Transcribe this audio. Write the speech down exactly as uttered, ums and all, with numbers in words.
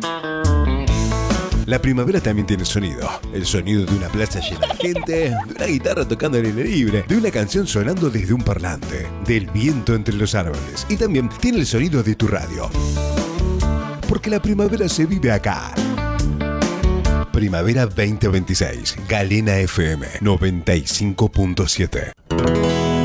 La primavera también tiene sonido. El sonido de una plaza llena de gente, de una guitarra tocando al aire libre, de una canción sonando desde un parlante, del viento entre los árboles. Y también tiene el sonido de tu radio. Porque la primavera se vive acá. Primavera veinte veintiséis, Galena F M noventa y cinco punto siete.